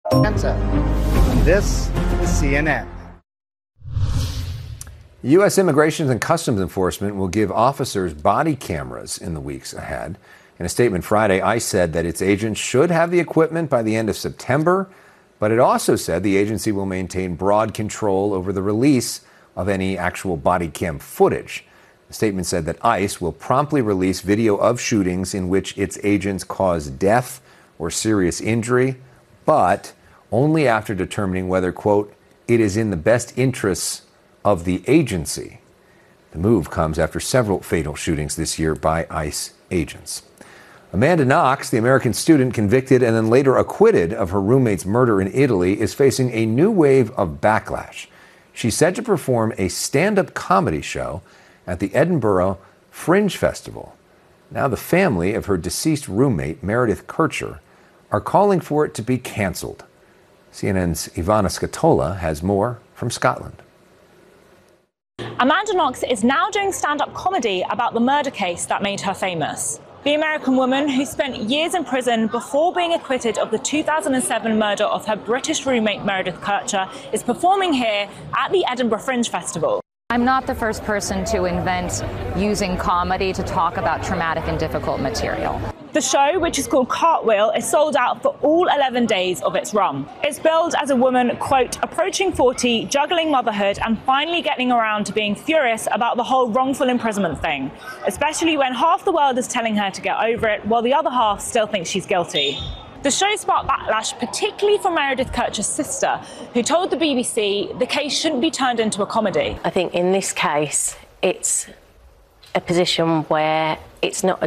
And this is CNN. U.S. Immigration and Customs Enforcement will give officers body cameras in the weeks ahead. In a statement Friday, ICE said that its agents should have the equipment by the end of September, but it also said the agency will maintain broad control over the release of any actual body cam footage. The statement said that ICE will promptly release video of shootings in which its agents caused death or serious injury, but only after determining whether, quote, it is in the best interests of the agency. The move comes after several fatal shootings this year by ICE agents. Amanda Knox, the American student convicted and then later acquitted of her roommate's murder in Italy, is facing a new wave of backlash. She's set to perform a stand-up comedy show at the Edinburgh Fringe Festival. Now the family of her deceased roommate, Meredith Kercher, are calling for it to be canceled. CNN's Ivana Scatola has more from Scotland. Amanda Knox is now doing stand-up comedy about the murder case that made her famous. The American woman, who spent years in prison before being acquitted of the 2007 murder of her British roommate Meredith Kercher, is performing here at the Edinburgh Fringe Festival. I'm not the first person to invent using comedy to talk about traumatic and difficult material. The show, which is called Cartwheel, is sold out for all 11 days of its run. It's billed as a woman, quote, approaching 40, juggling motherhood, and finally getting around to being furious about the whole wrongful imprisonment thing, especially when half the world is telling her to get over it, while the other half still thinks she's guilty. The show sparked backlash, particularly from Meredith Kercher's sister, who told the BBC the case shouldn't be turned into a comedy. I think in this case, it's a position where it's not a